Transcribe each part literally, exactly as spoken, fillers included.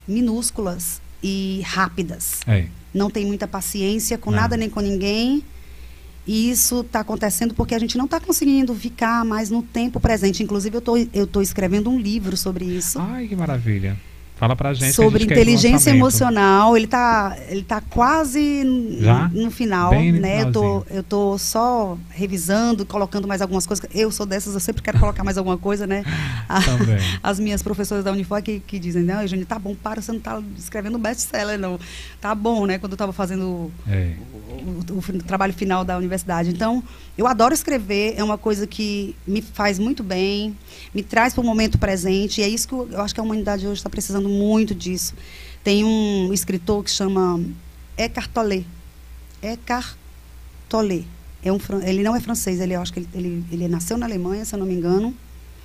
minúsculas e rápidas. É. Não tem muita paciência com Não. nada nem com ninguém. E isso está acontecendo porque a gente não está conseguindo ficar mais no tempo presente. Inclusive, eu tô, eu tô escrevendo um livro sobre isso. Ai, que maravilha. Fala pra gente. Sobre que a gente quer esse inteligência lançamento. emocional. Ele está ele tá quase Já? no final, Bem no né? Eu tô, finalzinho. eu tô só revisando, colocando mais algumas coisas. Eu sou dessas, eu sempre quero colocar mais alguma coisa, né? A- Também. As minhas professoras da Unifor que, que dizem, não, Eugênia, tá bom, para, você não tá escrevendo best-seller, não. Tá bom, né? Quando eu estava fazendo É. o, o- o trabalho final da universidade. Então, eu adoro escrever, é uma coisa que me faz muito bem, me traz para o momento presente, e é isso que eu, eu acho que a humanidade hoje está precisando muito disso. Tem um escritor que chama Eckhart Tolle. Eckhart Tolle. É um, fran- ele não é francês, ele, eu acho que ele, ele, ele nasceu na Alemanha, se eu não me engano,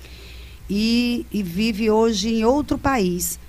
e, e vive hoje em outro país.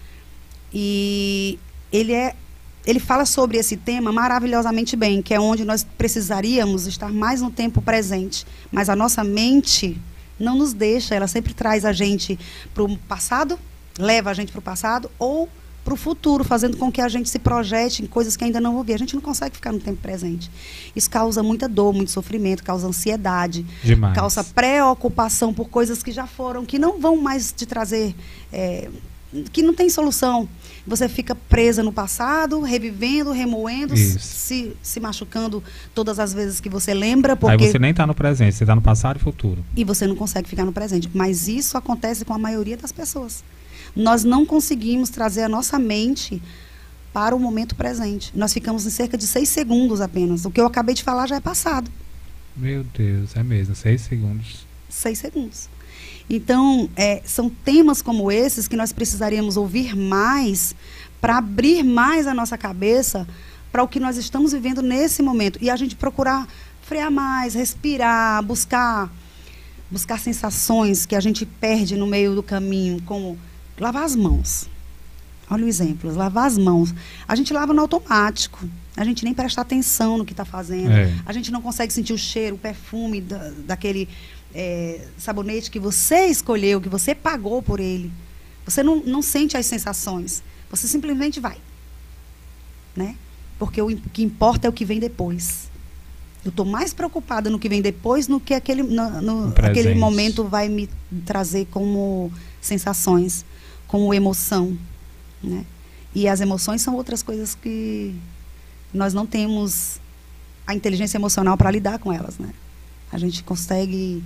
E ele é ele fala sobre esse tema maravilhosamente bem, que é onde nós precisaríamos estar mais no tempo presente. Mas a nossa mente não nos deixa, ela sempre traz a gente para o passado, leva a gente para o passado, ou para o futuro, fazendo com que a gente se projete em coisas que ainda não ouvi. A gente não consegue ficar no tempo presente. Isso causa muita dor, muito sofrimento, causa ansiedade, Demais. causa preocupação por coisas que já foram, que não vão mais te trazer... É, que não tem solução. Você fica presa no passado, revivendo, remoendo, Isso. se, se machucando todas as vezes que você lembra, Aí porque você nem tá no presente, você tá no passado e futuro. e você não consegue ficar no presente. Mas isso acontece com a maioria das pessoas. Nós não conseguimos trazer a nossa mente para o momento presente. Nós ficamos em cerca de seis segundos apenas. O que eu acabei de falar já é passado. Meu Deus, é mesmo, seis segundos. Seis segundos. Então, é, são temas como esses que nós precisaríamos ouvir mais para abrir mais a nossa cabeça para o que nós estamos vivendo nesse momento. E a gente procurar frear mais, respirar, buscar, buscar sensações que a gente perde no meio do caminho, como lavar as mãos. Olha o exemplo, lavar as mãos. A gente lava no automático. A gente nem presta atenção no que está fazendo. É. A gente não consegue sentir o cheiro, o perfume da, daquele... É, sabonete que você escolheu, que você pagou por ele. Você não, não sente as sensações. Você simplesmente vai. Né? Porque o, o que importa é o que vem depois. Eu estou mais preocupada no que vem depois do que aquele, no, no, No presente. aquele momento vai me trazer como sensações, como emoção. Né? E as emoções são outras coisas que nós não temos a inteligência emocional para lidar com elas. Né? A gente consegue...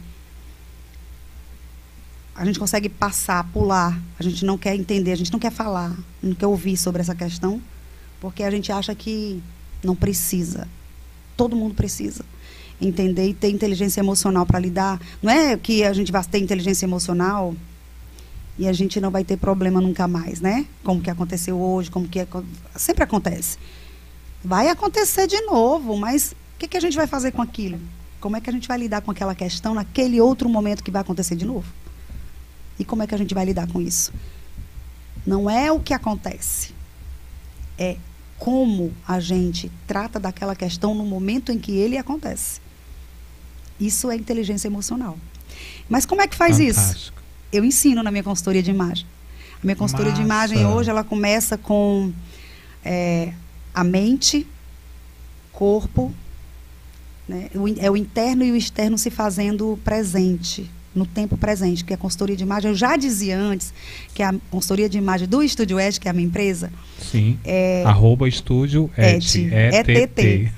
A gente consegue passar, pular, a gente não quer entender, a gente não quer falar, não quer ouvir sobre essa questão, porque a gente acha que não precisa. Todo mundo precisa entender e ter inteligência emocional para lidar. Não é que a gente vai ter inteligência emocional e a gente não vai ter problema nunca mais, né? Como que aconteceu hoje, como que... É, sempre acontece. Vai acontecer de novo, mas o que, que a gente vai fazer com aquilo? Como é que a gente vai lidar com aquela questão naquele outro momento que vai acontecer de novo? E como é que a gente vai lidar com isso? Não é o que acontece. É como a gente trata daquela questão no momento em que ele acontece. Isso é inteligência emocional. Mas como é que faz Fantástico. isso? Eu ensino na minha consultoria de imagem. A minha consultoria Massa. de imagem hoje, ela começa com é, a mente, corpo, né? O, é o interno e o externo se fazendo presente, no tempo presente, que é a consultoria de imagem. Eu já dizia antes que a consultoria de imagem do Estúdio Ed, que é a minha empresa, Sim. é Arroba Estúdio Et. Et. E T T.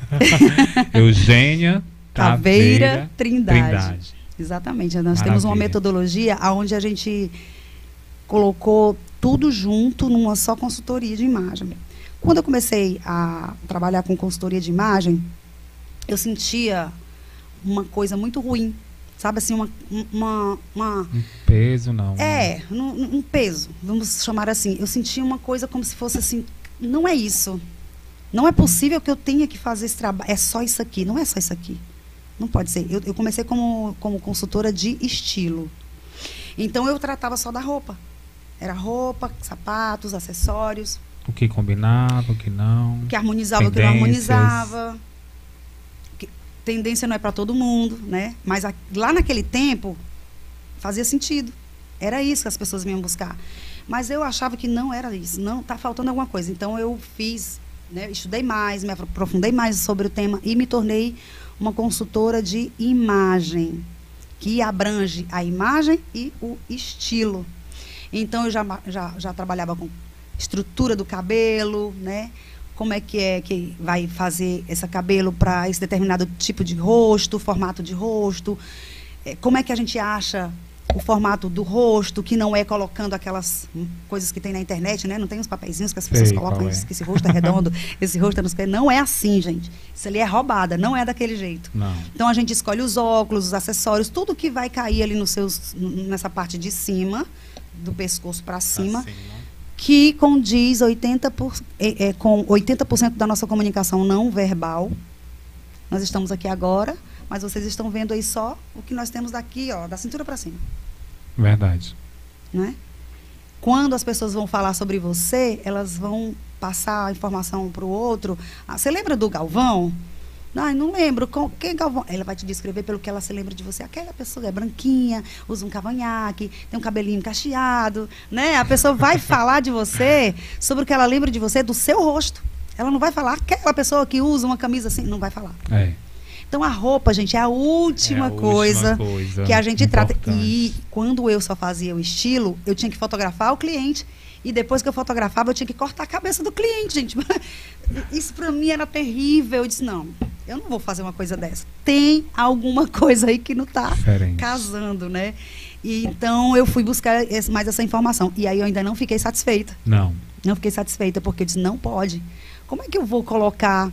Eugênia Taveira Taveira Trindade. Trindade. Exatamente. Nós temos uma Maravilha. metodologia onde a gente colocou tudo junto numa só consultoria de imagem. Quando eu comecei a trabalhar com consultoria de imagem, eu sentia uma coisa muito ruim. Sabe assim, uma... uma, uma Um peso, não. é, um, um peso, vamos chamar assim. Eu sentia uma coisa como se fosse assim, não é isso. Não é possível que eu tenha que fazer esse trabalho. É só isso aqui, não é só isso aqui. Não pode ser. Eu, eu comecei como, como consultora de estilo. Então, eu tratava só da roupa. Era roupa, sapatos, acessórios. O que combinava, o que não. O que harmonizava, o que não harmonizava. Que, tendência não é para todo mundo, né? Mas a, lá naquele tempo, fazia sentido. Era isso que as pessoas vinham buscar. Mas eu achava que não era isso, não, tá faltando alguma coisa. Então eu fiz, né, estudei mais, me aprofundei mais sobre o tema e me tornei uma consultora de imagem, que abrange a imagem e o estilo. Então eu já, já, já trabalhava com estrutura do cabelo, né? Como é que é que vai fazer esse cabelo para esse determinado tipo de rosto, formato de rosto, é, como é que a gente acha o formato do rosto, que não é colocando aquelas coisas que tem na internet, né? Não tem uns papeizinhos que as pessoas Sei, colocam, é. que esse rosto é redondo, esse rosto é não sei o quê. Não é assim, gente. Isso ali é roubada, não é daquele jeito. Não. Então a gente escolhe os óculos, os acessórios, tudo que vai cair ali nos seus, nessa parte de cima, do pescoço para cima, Assim, que condiz oitenta por cento, é, é, com oitenta por cento da nossa comunicação não verbal. Nós estamos aqui agora, mas vocês estão vendo aí só o que nós temos daqui, ó, da cintura para cima. Verdade. Né? Quando as pessoas vão falar sobre você, elas vão passar a informação para o outro. Ah, você lembra do Galvão? Ai, não lembro. Com, quem é Galvão? Ela vai te descrever pelo que ela se lembra de você. Aquela pessoa é branquinha, usa um cavanhaque, tem um cabelinho cacheado, né? A pessoa vai falar de você sobre o que ela lembra de você, do seu rosto. Ela não vai falar aquela pessoa que usa uma camisa assim, não vai falar. É. Então a roupa, gente, é a última, É a coisa, última coisa que a gente trata. importante. E quando eu só fazia o estilo, eu tinha que fotografar o cliente. E depois que eu fotografava, eu tinha que cortar a cabeça do cliente, gente. Isso para mim era terrível. Eu disse, não, eu não vou fazer uma coisa dessa. Tem alguma coisa aí que não está casando, né? E, então eu fui buscar esse, mais essa informação. E aí eu ainda não fiquei satisfeita. Não. Não fiquei satisfeita, porque eu disse, não pode. Como é que eu vou colocar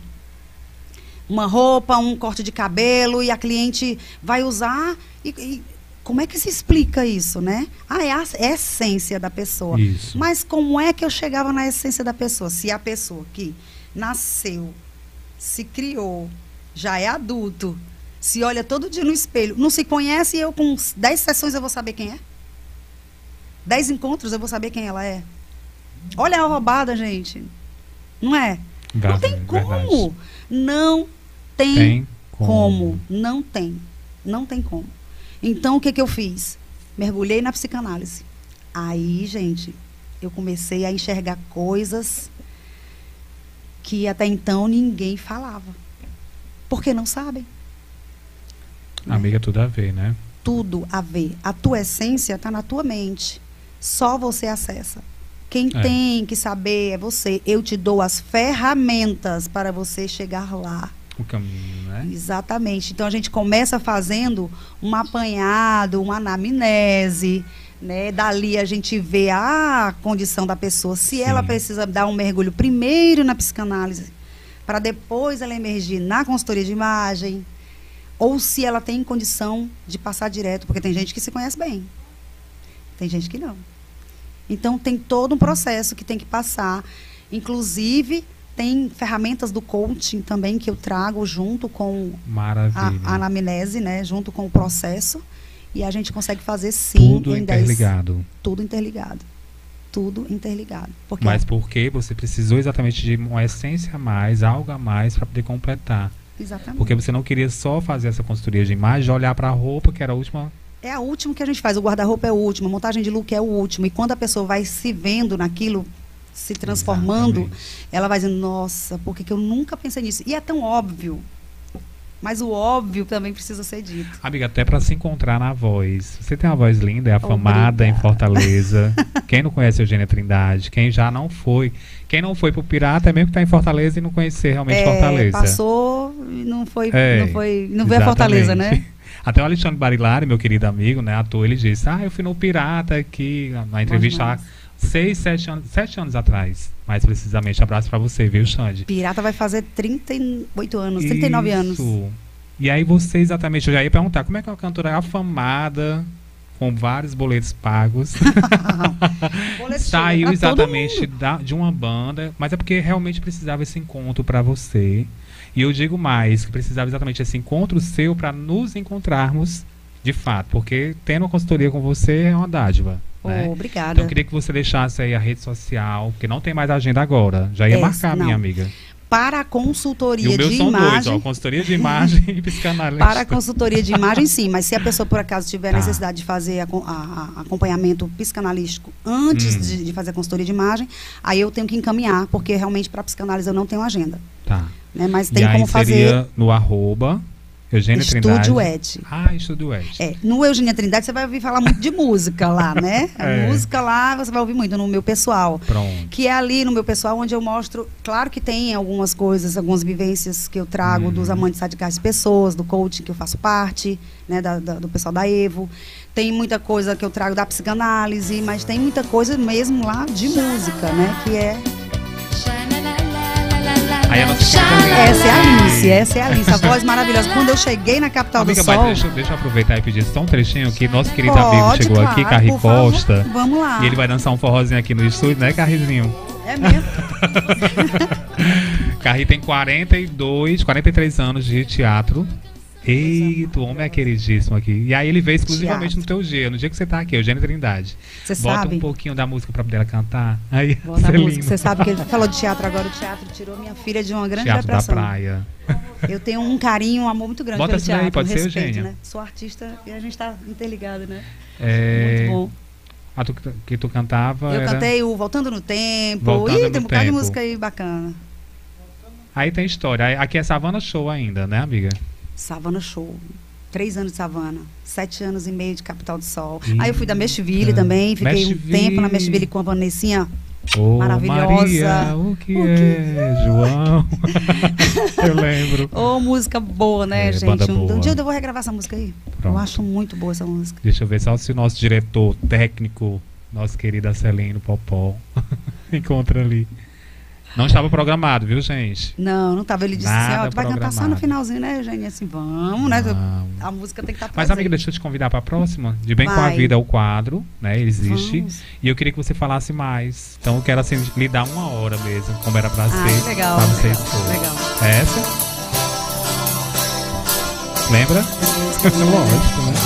uma roupa, um corte de cabelo e a cliente vai usar e, e como é que se explica isso, né? Ah, é a, é a essência da pessoa. Isso. Mas como é que eu chegava na essência da pessoa? Se a pessoa que nasceu, se criou, já é adulto, se olha todo dia no espelho, não se conhece, e eu com dez sessões eu vou saber quem é? Dez encontros eu vou saber quem ela é? Olha a roubada, gente. Não é? Não tem como. Não tem, tem como. como. Não tem. Não tem como. Então, o que, que eu fiz? Mergulhei na psicanálise. Aí, gente, eu comecei a enxergar coisas que até então ninguém falava. Porque não sabem. Amiga, tudo a ver, né? Tudo a ver. A tua essência está na tua mente. Só você acessa. Quem é. tem que saber é você. Eu te dou as ferramentas para você chegar lá. O caminho, né? Exatamente. Então, a gente começa fazendo um apanhado, uma anamnese, né? Dali a gente vê a condição da pessoa. Se Sim. ela precisa dar um mergulho primeiro na psicanálise, para depois ela emergir na consultoria de imagem, ou se ela tem condição de passar direto, porque tem gente que se conhece bem. Tem gente que não. Então, tem todo um processo que tem que passar. Inclusive, tem ferramentas do coaching também que eu trago junto com Maravilha. a, a anamnese, né? Junto com o processo. E a gente consegue fazer, sim, tudo em interligado. dez, tudo interligado. Tudo interligado. Porque Mas porque você precisou exatamente de uma essência a mais, algo a mais, para poder completar. Exatamente. Porque você não queria só fazer essa consultoria de imagem, olhar para a roupa, que era a última... É a última que a gente faz. O guarda-roupa é o último, a montagem de look é o último. E quando a pessoa vai se vendo naquilo, se transformando, Exatamente. ela vai dizendo, nossa, por que que eu nunca pensei nisso? E é tão óbvio. Mas o óbvio também precisa ser dito. Amiga, até para se encontrar na voz. Você tem uma voz linda, é afamada em Fortaleza. Quem não conhece a Eugênia Trindade, quem já não foi, quem não foi pro Pirata é mesmo que está em Fortaleza e não conhecer realmente é, Fortaleza. Passou e não foi, é, não foi, não veio a Fortaleza, né? Até o Alexandre Barilari, meu querido amigo, né, ator, ele disse, ah, eu fui no Pirata aqui, na entrevista lá, seis, sete anos, sete anos atrás, mais precisamente. Abraço pra você, viu, Xande? Pirata vai fazer trinta e oito anos, trinta e nove anos. E aí você, exatamente, eu já ia perguntar, como é que uma cantora afamada, com vários boletos pagos, saiu exatamente da, de uma banda, mas é porque realmente precisava esse encontro pra você. E eu digo mais, que precisava exatamente esse encontro seu para nos encontrarmos de fato, porque tendo uma consultoria com você é uma dádiva. Oh, né? Obrigada. Então eu queria que você deixasse aí a rede social, porque não tem mais agenda agora. Já ia é, marcar, não. minha amiga. para a consultoria E o meu de são imagem. dois, ó, consultoria de imagem e psicanalista. Para a consultoria de imagem, sim, mas se a pessoa, por acaso, tiver Tá. necessidade de fazer a, a- a- acompanhamento psicanalístico antes Hum. de, de fazer a consultoria de imagem, aí eu tenho que encaminhar, porque realmente para psicanálise eu não tenho agenda. Tá. Né? Mas E tem aí como seria fazer no arroba Eugênia Trindade. Estúdio Ed. Ah, Estúdio Ed. É, no Eugênia Trindade você vai ouvir falar muito de música lá, né? A É. música lá você vai ouvir muito no meu pessoal. Pronto. Que é ali no meu pessoal onde eu mostro, claro que tem algumas coisas, algumas vivências que eu trago Uhum. dos amantes radicais de pessoas, do coaching que eu faço parte, né, da- da- do pessoal da Evo. Tem muita coisa que eu trago da psicanálise, mas tem muita coisa mesmo lá de música, né, que é... Aí a nossa querida Essa é a Alice, essa é a Alice, a voz maravilhosa. Quando eu cheguei na capital Amiga, do mas Sol... deixa, deixa eu aproveitar e pedir só um trechinho que nosso querido Pode, amigo chegou claro, aqui, Carri por favor. Costa. Vamos lá. E ele vai dançar um forrozinho aqui no estúdio, né, Carrizinho? É mesmo? Carri tem quarenta e dois, quarenta e três anos de teatro. Eita, o homem é queridíssimo aqui. E aí ele veio exclusivamente Teatro. no teu dia, no dia que você tá aqui, Eugênia Trindade. Você Bota sabe? um pouquinho da música pra dela cantar. Aí, Bota a Celino. música. Você sabe que ele falou de teatro agora. O teatro tirou minha filha de uma grande Teatro da depressão. praia. Eu tenho um carinho, um amor muito grande Bota pelo essa daí, teatro. pode um ser, respeito, Eugênia? né? Sou artista e a gente tá interligado, né? É, Muito bom. a tu, que tu cantava Eu era... cantei o Voltando no Tempo. Voltando Ih, no tem um bocado de Tempo. música aí bacana. Aí tem história. Aí- Aqui é Savana Show ainda, né, amiga? Savana Show. Três anos de Savana. Sete anos e meio de Capital do Sol. Eita. Aí eu fui da Meshville também. Fiquei Meshville. um tempo na Meshville com a Vanessinha. Ô, Maravilhosa. Maria, o que, O que é, João? Eu lembro. Ô, música boa, né, É, gente? banda Um, boa. um dia eu vou regravar essa música aí. Pronto. Eu acho muito boa essa música. Deixa eu ver só se o nosso diretor técnico, nosso querido Acelino Popó, encontra ali. Não estava programado, viu, gente? Não, não tava. Ele disse assim, Nada ó, tu vai cantar só no programado. finalzinho, né, Eugênia? Assim, vamos, né? Vamos. A música tem que estar Mas, amiga, deixa eu te convidar para a próxima. De Bem com a Vai. Vida, o quadro, né? Ele existe. Vamos. E eu queria que você falasse mais. Então, eu quero, assim, lhe dar uma hora mesmo, como era pra Ah, ser. que legal. Pra você legal, expor. legal. É essa? Lembra? Lógico, né?